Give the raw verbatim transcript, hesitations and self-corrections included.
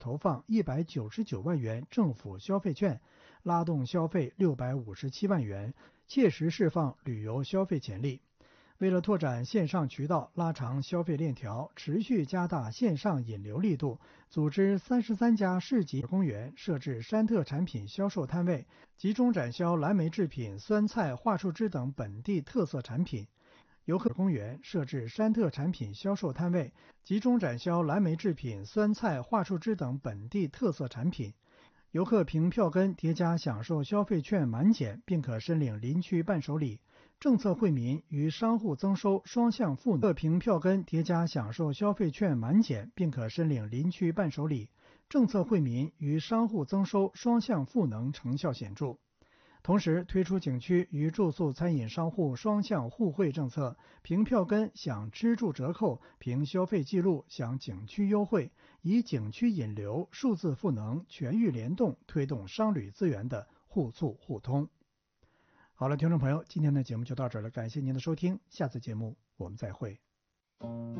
投放一百九十九万元政府消费券，拉动消费六百五十七万元，切实释放旅游消费潜力。为了拓展线上渠道，拉长消费链条，持续加大线上引流力度，组织三十三家市级公园设置山特产品销售摊位，集中展销蓝莓制品、酸菜、桦树枝等本地特色产品。游客公园设置山特产品销售摊位，集中展销蓝莓制品、酸菜、桦树枝等本地特色产品。游客凭票根叠加享受消费券满减，并可申领林区伴手礼。政策惠民与商户增收双向赋能，凭票根叠加享受消费券满减，并可申领林区伴手礼。政策惠民与商户增收双向赋能成效显著。同时推出景区与住宿餐饮商户双向互惠政策，凭票根享吃住折扣，凭消费记录享景区优惠，以景区引流、数字赋能全域联动，推动商旅资源的互促互通。好了，听众朋友，今天的节目就到这儿了，感谢您的收听，下次节目我们再会。